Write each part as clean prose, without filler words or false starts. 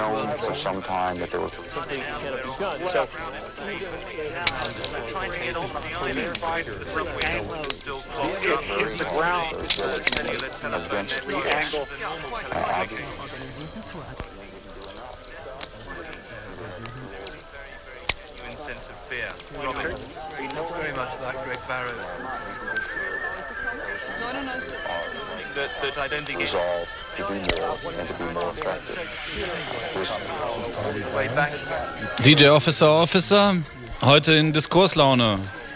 known for some time that there was... against the angle. Sense of fear. Robin, very much like Greg Barrow. That I don't think resolve to do more and to be more effective. Way back. DJ Officer, heute in Diskurslaune.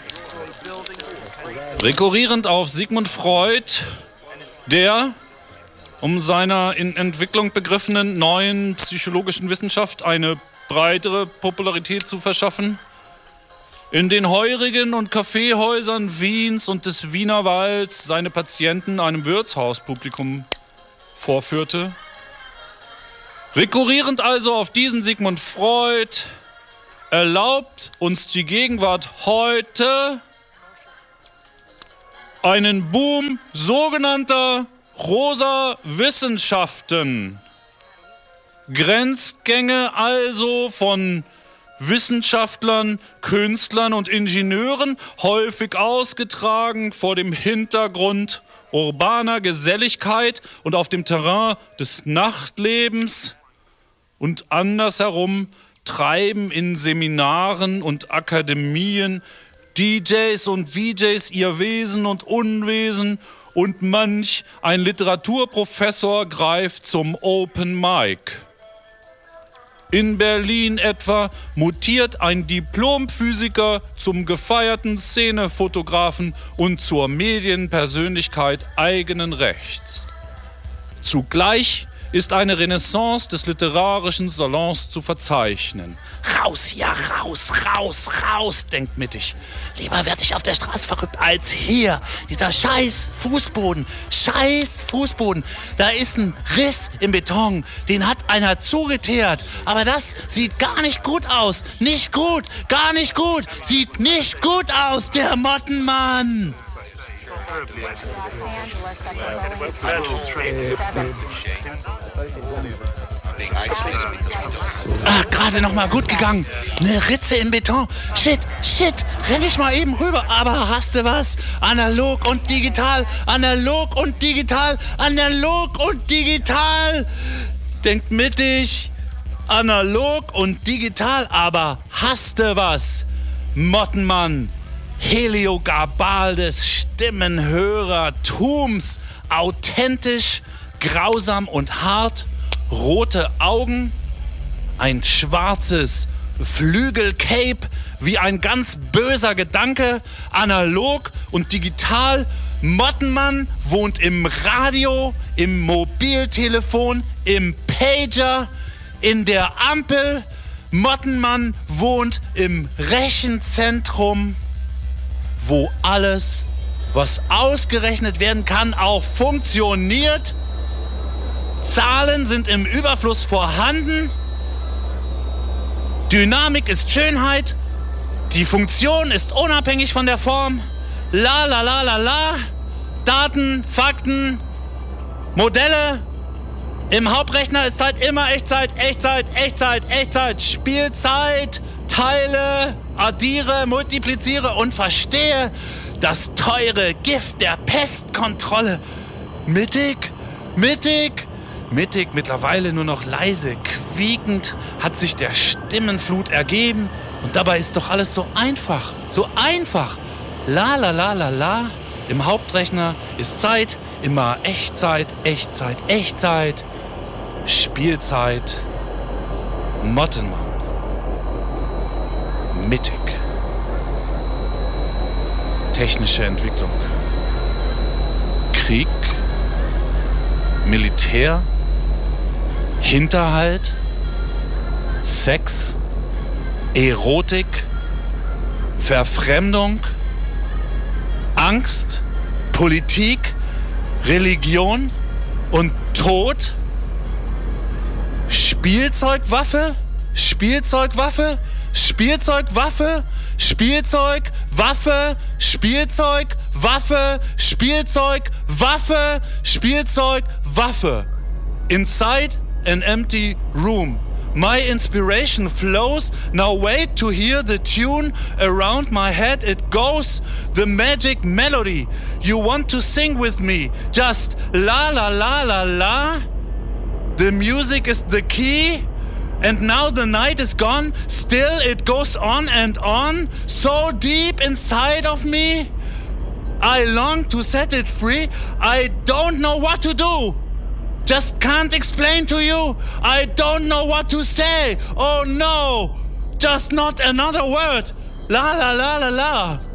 Rekurrierend auf Sigmund Freud, der, um seiner in Entwicklung begriffenen neuen psychologischen Wissenschaft eine breitere Popularität zu verschaffen, in den Heurigen und Kaffeehäusern Wiens und des Wienerwalds seine Patienten einem Wirtshauspublikum vorführte. Rekurrierend also auf diesen Sigmund Freud erlaubt uns die Gegenwart heute einen Boom sogenannter rosa Wissenschaften. Grenzgänge also von Wissenschaftlern, Künstlern und Ingenieuren, häufig ausgetragen vor dem Hintergrund urbaner Geselligkeit und auf dem Terrain des Nachtlebens, und andersherum treiben in Seminaren und Akademien DJs und VJs ihr Wesen und Unwesen, und manch ein Literaturprofessor greift zum Open Mic. In Berlin etwa mutiert ein Diplomphysiker zum gefeierten Szenefotografen und zur Medienpersönlichkeit eigenen Rechts. Zugleich ist eine Renaissance des literarischen Salons zu verzeichnen. Raus hier, raus, raus, raus, denkt mittig. Lieber werd ich auf der Straße verrückt als hier. Dieser scheiß Fußboden. Da ist ein Riss im Beton. Den hat einer zugeteert. Aber das sieht gar nicht gut aus. Nicht gut, gar nicht gut. Sieht nicht gut aus, der Mottenmann. Gerade noch mal gut gegangen. Eine Ritze im Beton. Shit, renn ich mal eben rüber. Aber hast du was? Analog und digital. Denkt mittig. Analog und digital. Aber hast du was? Mottenmann. Heliogabal des Stimmenhörertums, authentisch, grausam und hart, rote Augen, ein schwarzes Flügelcape wie ein ganz böser Gedanke, analog und digital. Mottenmann wohnt im Radio, im Mobiltelefon, im Pager, in der Ampel. Mottenmann wohnt im Rechenzentrum, wo alles, was ausgerechnet werden kann, auch funktioniert. Zahlen sind im Überfluss vorhanden. Dynamik ist Schönheit. Die Funktion ist unabhängig von der Form. La. Daten, Fakten, Modelle. Im Hauptrechner ist Zeit immer Echtzeit. Spielzeit. Teile, addiere, multipliziere und verstehe das teure Gift der Pestkontrolle. Mittig, mittlerweile nur noch leise, quiekend hat sich der Stimmenflut ergeben. Und dabei ist doch alles so einfach. La. Im Hauptrechner ist Zeit immer Echtzeit. Spielzeit. Mottenmann. Mittig. Technische Entwicklung. Krieg. Militär. Hinterhalt. Sex. Erotik. Verfremdung. Angst. Politik. Religion und Tod. Spielzeugwaffe. Inside an empty room. My inspiration flows. Now wait to hear the tune. Around my head it goes. The magic melody. You want to sing with me. Just la la la la la. The music is the key. And now the night is gone. Still it goes on and on. So deep inside of me. I long to set it free. I don't know what to do. Just can't explain to you. I don't know what to say. Oh no. Just not another word. La la la la la.